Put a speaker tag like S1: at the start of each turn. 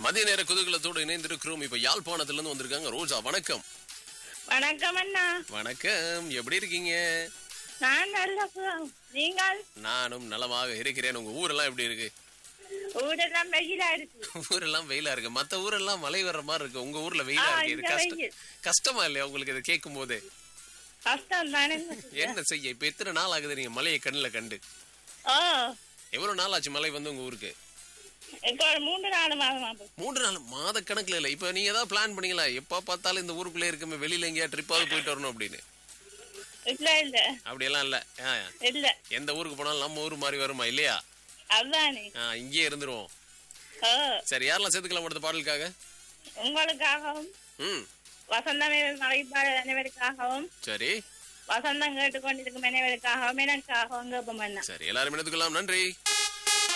S1: மதிய நேர குதூகலத்தோடு இணைந்திருக்கிறோம். இப்ப யாழ்ப்பாணத்துல இருந்து வந்திருக்காங்க ரோஜா. வணக்கம்.
S2: வணக்கம் அண்ணா.
S1: வணக்கம், எப்படி இருக்கீங்க?
S2: நான் நல்லா இருக்கேன். நீங்கள்?
S1: நானும் நலமாக இருக்கிறேன். உங்க ஊரெல்லாம் எப்படி இருக்கு?
S2: ஊரெல்லாம் வெயிலா இருக்கு.
S1: ஊரெல்லாம் வெயிலா இருக்கு. மத்த ஊரெல்லாம் மழை வர்ற மாதிரி இருக்கு. உங்க ஊர்ல வெயிலா இருக்கு. இது கஷ்டமா இல்லையா உங்களுக்கு இதை கேட்கும் போது?
S2: கஷ்டம் தானே.
S1: என்ன செய்ய, இப்ப எத்தனை நாள் ஆகுது நீங்க மழையை கண்ணுல கண்டு? எவ்வளவு நாள் ஆச்சு மழை வந்து உங்க ஊருக்கு?
S2: 3 நாள் மாதம்.
S1: 3 நாள் மாத கணக்குல இல்ல. இப்ப நீங்க ஏதாவது பிளான் பண்ணீங்களா? எப்ப பார்த்தாலும் இந்த ஊருக்குள்ளே இருக்குமே, வெளியில எங்கேயா ட்ரிப்பாவது போயிட்டு வரணும் அப்படின்னு?
S2: இல்ல இல்ல,
S1: அப்படியெல்லாம் இல்ல.
S2: இல்ல.
S1: எந்த ஊருக்கு போனாலும் நம்ம ஊர் மாதிரி வருமா இல்லையா?
S2: அதானே.
S1: இங்கேயே இருந்துருவோம். சரி, யாரெல்லாம் சேர்த்துக்கலாம் அடுத்த பாடலுக்காக?
S2: உங்களுக்காகவும் வசந்தமே மழைப்பாடு அனைவருக்காகவும்,
S1: சரி,
S2: வசந்தம் கேட்டுக்கொண்டிருக்கும் அனைவருக்காகவும், எனக்காகவும்.
S1: சரி, எல்லாரும் எடுத்துக்கலாம். நன்றி.